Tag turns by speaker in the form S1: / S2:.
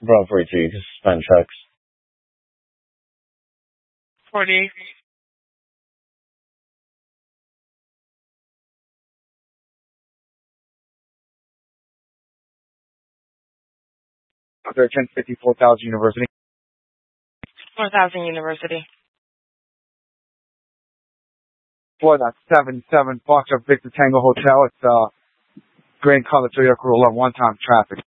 S1: Bravo 42, suspend checks.
S2: 48.
S3: Under 1050, 4000 University.
S2: 4000 University.
S3: For that 77 Foxtrot Victor Tango Hotel, it's Grand Color Toyota Corolla, one-time traffic.